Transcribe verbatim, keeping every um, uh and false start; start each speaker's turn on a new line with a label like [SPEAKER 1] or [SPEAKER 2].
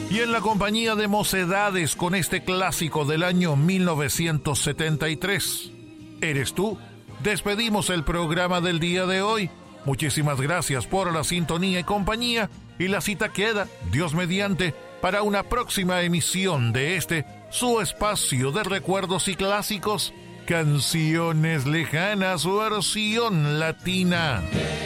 [SPEAKER 1] y en la compañía de Mocedades con este clásico del año mil novecientos setenta y tres. ¿Eres tú? Despedimos el programa del día de hoy. Muchísimas gracias por la sintonía y compañía, y la cita queda, Dios mediante, para una próxima emisión de este, su espacio de recuerdos y clásicos, Canciones Lejanas versión latina.